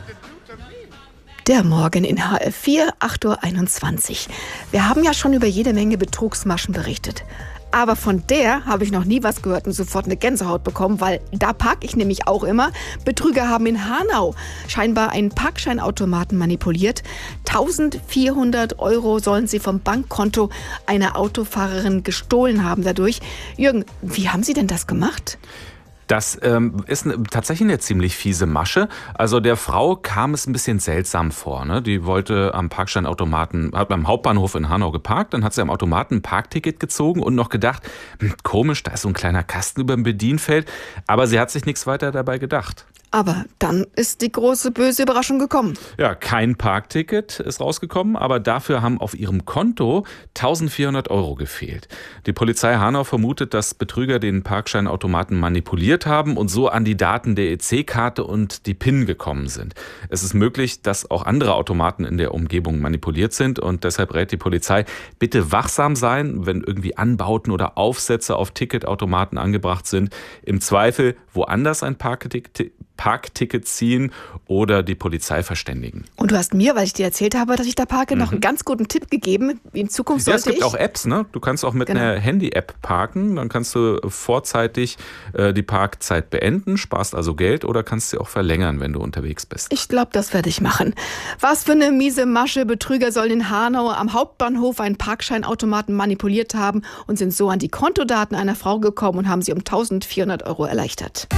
Der Morgen in HR4, 8:21 Uhr. Wir haben ja schon über jede Menge Betrugsmaschen berichtet. Aber von der habe ich noch nie was gehört und sofort eine Gänsehaut bekommen, weil da parke ich nämlich auch immer. Betrüger haben in Hanau scheinbar einen Parkscheinautomaten manipuliert. 1.400 € sollen sie vom Bankkonto einer Autofahrerin gestohlen haben dadurch. Jürgen, wie haben Sie denn das gemacht? Das ist tatsächlich eine ziemlich fiese Masche. Also der Frau kam es ein bisschen seltsam vor. Ne? Die wollte am Parkscheinautomaten, hat beim Hauptbahnhof in Hanau geparkt, dann hat sie am Automaten ein Parkticket gezogen und noch gedacht, komisch, da ist so ein kleiner Kasten über dem Bedienfeld. Aber sie hat sich nichts weiter dabei gedacht. Aber dann ist die große böse Überraschung gekommen. Ja, kein Parkticket ist rausgekommen, aber dafür haben auf ihrem Konto 1.400 € gefehlt. Die Polizei Hanau vermutet, dass Betrüger den Parkscheinautomaten manipuliert haben und so an die Daten der EC-Karte und die PIN gekommen sind. Es ist möglich, dass auch andere Automaten in der Umgebung manipuliert sind und deshalb rät die Polizei, bitte wachsam sein, wenn irgendwie Anbauten oder Aufsätze auf Ticketautomaten angebracht sind. Im Zweifel woanders ein Parkticket ziehen oder die Polizei verständigen. Und du hast mir, weil ich dir erzählt habe, dass ich da parke, noch einen ganz guten Tipp gegeben. In Zukunft sollte es gibt auch Apps, ne? Du kannst auch mit einer Handy-App parken. Dann kannst du vorzeitig die Parkzeit beenden, sparst also Geld oder kannst sie auch verlängern, wenn du unterwegs bist. Ich glaube, das werde ich machen. Was für eine miese Masche. Betrüger sollen in Hanau am Hauptbahnhof einen Parkscheinautomaten manipuliert haben und sind so an die Kontodaten einer Frau gekommen und haben sie um 1.400 € erleichtert.